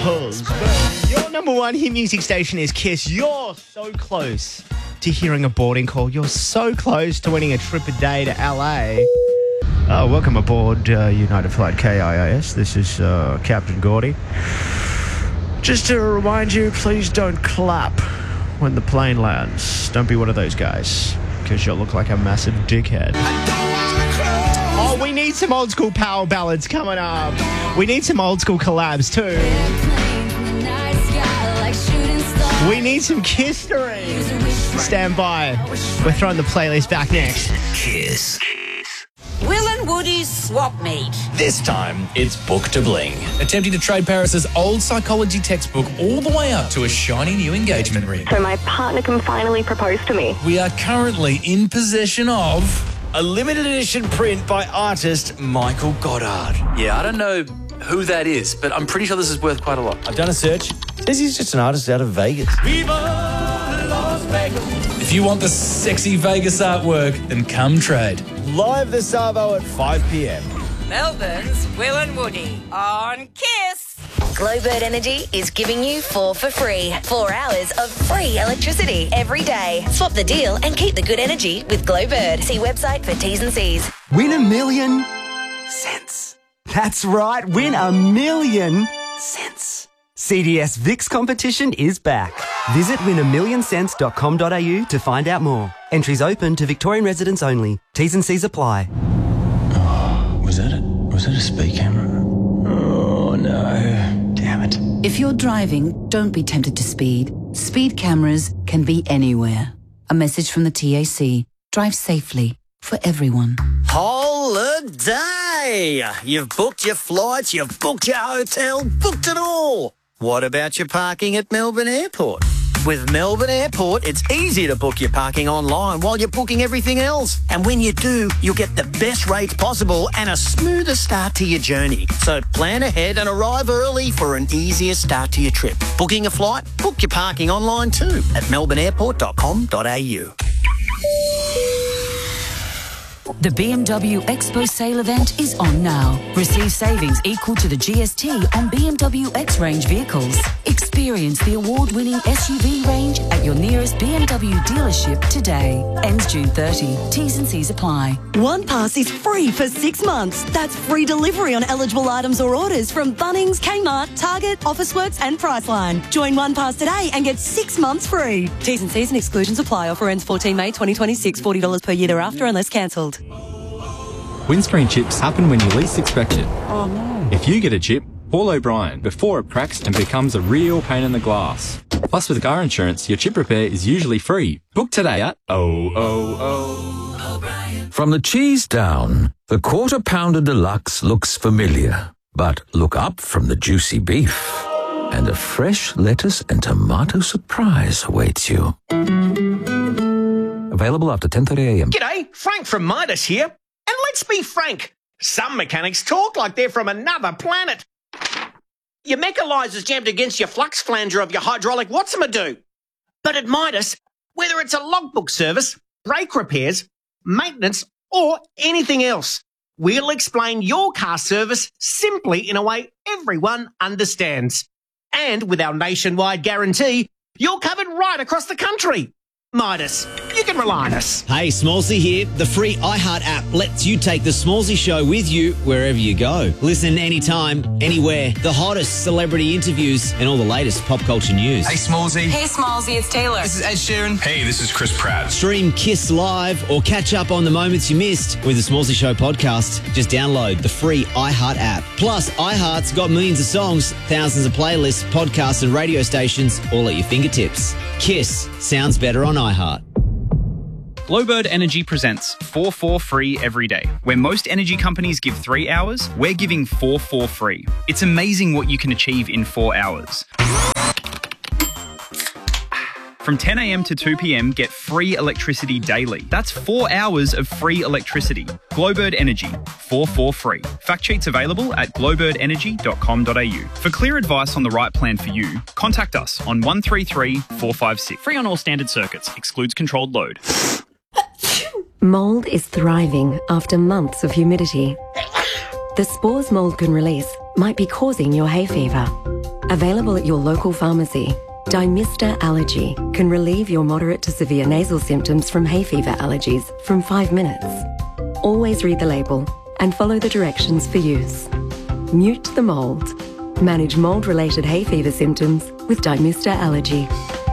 husband. Your number one hit music station is Kiss. You're so close to hearing a boarding call. You're so close to winning a trip a day to LA. Welcome aboard United Flight KIIS. This is Captain Gordy. Just to remind you, please don't clap when the plane lands. Don't be one of those guys, because you'll look like a massive dickhead. Oh, we need some old school power ballads coming up. We need some old school collabs too. We need some Kissery. Stand by. We're throwing the playlist back next. Kiss. Will and Woody's swap meet. This time, it's Book to Bling. Attempting to trade Paris's old psychology textbook all the way up to a shiny new engagement ring. So my partner can finally propose to me. We are currently in possession of a limited edition print by artist Michael Goddard. Yeah, I don't know who that is, but I'm pretty sure this is worth quite a lot. I've done a search. Says he's just an artist out of Vegas. Viva Las Vegas. If you want the sexy Vegas artwork, then come trade. Live this Savo at 5 p.m. Melbourne's Will and Woody on Kiss. Glowbird Energy is giving you 4 for free. 4 hours of free electricity every day. Swap the deal and keep the good energy with Glowbird. See website for T's and C's. Win $1 million cents. That's right, win $1 million cents. CDS VIX competition is back. Visit win1millioncents.com.au to find out more. Entries open to Victorian residents only. T's and C's apply. Oh, was that a speed camera? Oh, no. Damn it. If you're driving, don't be tempted to speed. Speed cameras can be anywhere. A message from the TAC. Drive safely for everyone. Holiday! You've booked your flights, you've booked your hotel, booked it all. What about your parking at Melbourne Airport? With Melbourne Airport, it's easy to book your parking online while you're booking everything else. And when you do, you'll get the best rates possible and a smoother start to your journey. So plan ahead and arrive early for an easier start to your trip. Booking a flight? Book your parking online too at melbourneairport.com.au. The BMW Expo sale event is on now. Receive savings equal to the GST on BMW X-Range vehicles. Experience the award-winning SUV range at your nearest BMW dealership today. Ends June 30. T's and C's apply. OnePass is free for 6 months. That's free delivery on eligible items or orders from Bunnings, Kmart, Target, Officeworks and Priceline. Join OnePass today and get 6 months free. T's and C's and exclusions apply. Offer ends 14 May 2026. $40 per year thereafter unless cancelled. Windscreen chips happen when you least expect it. Oh no. If you get a chip, call O'Brien before it cracks and becomes a real pain in the glass. Plus, with car insurance, your chip repair is usually free. Book today at O'Brien. From the cheese down, the Quarter Pounder Deluxe looks familiar. But look up from the juicy beef, and a fresh lettuce and tomato surprise awaits you. Available after 10:30 a.m. G'day, Frank from Midas here. And let's be frank, some mechanics talk like they're from another planet. Your mechanizer's jammed against your flux flanger of your hydraulic what's-a-ma-do. But at Midas, whether it's a logbook service, brake repairs, maintenance, or anything else, we'll explain your car service simply in a way everyone understands. And with our nationwide guarantee, you're covered right across the country. Midas, you can rely on us. Hey, Smallsy here. The free iHeart app lets you take the Smallsy show with you wherever you go. Listen anytime, anywhere. The hottest celebrity interviews and all the latest pop culture news. Hey, Smallsy. Hey, Smallsy, it's Taylor. This is Ed Sheeran. Hey, this is Chris Pratt. Stream Kiss Live or catch up on the moments you missed with the Smallsy Show podcast. Just download the free iHeart app. Plus, iHeart's got millions of songs, thousands of playlists, podcasts and radio stations all at your fingertips. Kiss sounds better on iHeart. Glowbird Energy presents 4 for free every day. Where most energy companies give 3 hours, we're giving 4 for free. It's amazing what you can achieve in 4 hours. From 10 a.m. to 2 p.m, get free electricity daily. That's 4 hours of free electricity. Glowbird Energy, 4 for free. Fact sheets available at glowbirdenergy.com.au. For clear advice on the right plan for you, contact us on 133 456. Free on all standard circuits. Excludes controlled load. Mold is thriving after months of humidity. The spores mold can release might be causing your hay fever. Available at your local pharmacy, Dymista Allergy can relieve your moderate to severe nasal symptoms from hay fever allergies from 5 minutes. Always read the label and follow the directions for use. Mute the mould. Manage mould-related hay fever symptoms with Dymista Allergy.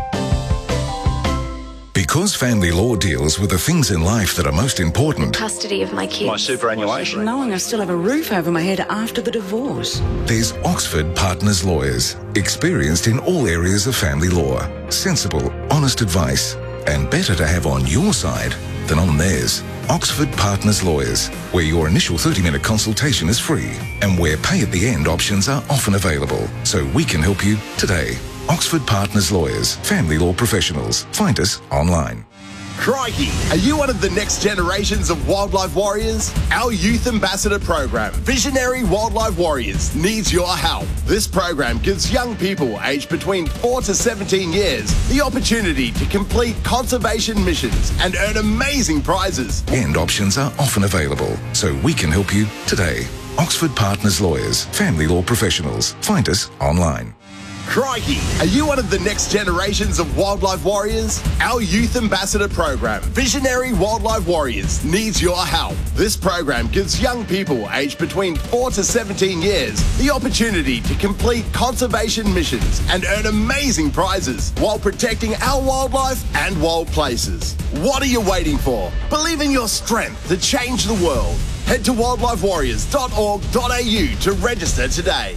Because family law deals with the things in life that are most important, Custody of my kids. My superannuation. Knowing I still have a roof over my head after the divorce. there's Oxford Partners Lawyers, experienced in all areas of family law. Sensible, honest advice, and better to have on your side than on theirs. Oxford Partners Lawyers, where your initial 30-minute consultation is free and where pay at the end options are often available, so we can help you today. Oxford Partners Lawyers, family law professionals. Find us online. Crikey! Are you one of the next generations of wildlife warriors? Our Youth Ambassador program, Visionary Wildlife Warriors, needs your help. This program gives young people aged between 4 to 17 years the opportunity to complete conservation missions and earn amazing prizes. And options are often available, so we can help you today. Oxford Partners Lawyers, family law professionals. Find us online. Crikey! Are you one of the next generations of wildlife warriors? Our Youth Ambassador program, Visionary Wildlife Warriors, needs your help. This program gives young people aged between 4 to 17 years the opportunity to complete conservation missions and earn amazing prizes while protecting our wildlife and wild places. What are you waiting for? Believe in your strength to change the world. Head to wildlifewarriors.org.au to register today.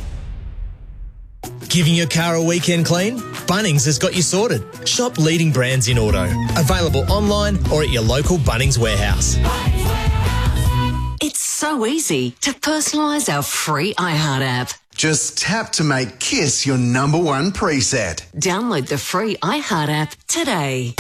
Giving your car a weekend clean? Bunnings has got you sorted. Shop leading brands in auto. Available online or at your local Bunnings warehouse. It's so easy to personalise our free iHeart app. Just tap to make KISS your #1 preset. Download the free iHeart app today.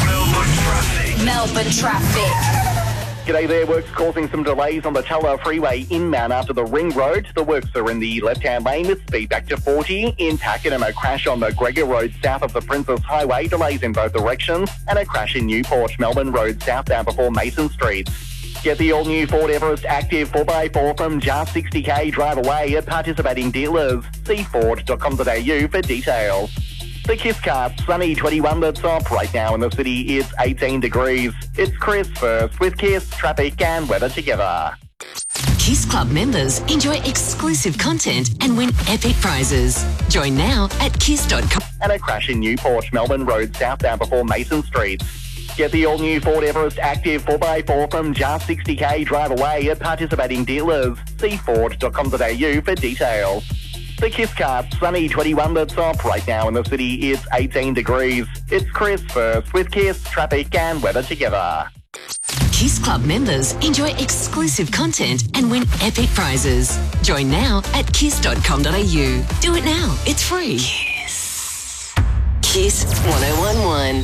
Melbourne traffic. G'day there. Works causing some delays on the Tulla Freeway inbound after the Ring Road. The works are in the left-hand lane with speed back to 40. In Pakenham, a crash on McGregor Road south of the Princess Highway. Delays in both directions. And a crash in Newport, Melbourne Road southbound before Mason Street. Get the all-new Ford Everest Active 4x4 from just $60K. Drive away at participating dealers. See Ford.com.au for details. The Kiss Card, sunny 21 the top. Right now in the city, it's 18 degrees. It's Chris first with Kiss, traffic and weather together. Kiss Club members enjoy exclusive content and win epic prizes. Join now at kiss.com. And a crash in Newport, Melbourne Road southbound before Mason Street. Get the all-new Ford Everest Active 4x4 from just $60K. Drive away at participating dealers. See Ford.com.au for details. The Kiss Card, sunny 21 the top. Right now in the city, it's 18 degrees. It's Chris first with Kiss, traffic and weather together. Kiss Club members enjoy exclusive content and win epic prizes. Join now at kiss.com.au. Do it now. It's free. Kiss. Kiss 1011.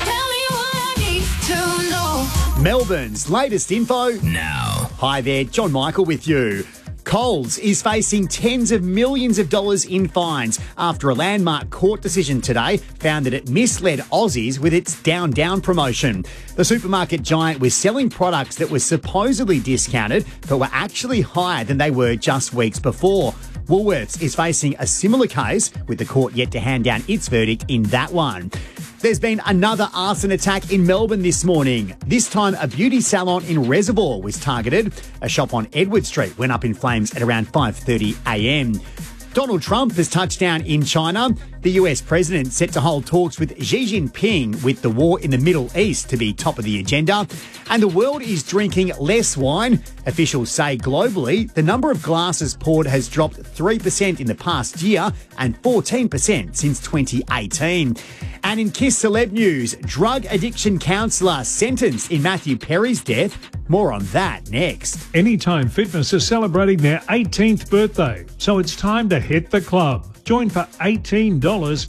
Melbourne's latest info now. Hi there, John Michael with you. Coles is facing tens of millions of dollars in fines after a landmark court decision today found that it misled Aussies with its Down Down promotion. The supermarket giant was selling products that were supposedly discounted but were actually higher than they were just weeks before. Woolworths is facing a similar case, with the court yet to hand down its verdict in that one. There's been another arson attack in Melbourne this morning. This time, a beauty salon in Reservoir was targeted. A shop on Edward Street went up in flames at around 5:30 a.m. Donald Trump has touched down in China. The US president set to hold talks with Xi Jinping, with the war in the Middle East to be top of the agenda. And the world is drinking less wine. Officials say globally, the number of glasses poured has dropped 3% in the past year and 14% since 2018. And in Kiss Celeb News, drug addiction counsellor sentenced in Matthew Perry's death. More on that next. Anytime Fitness is celebrating their 18th birthday, so it's time to hit the club. Join for $18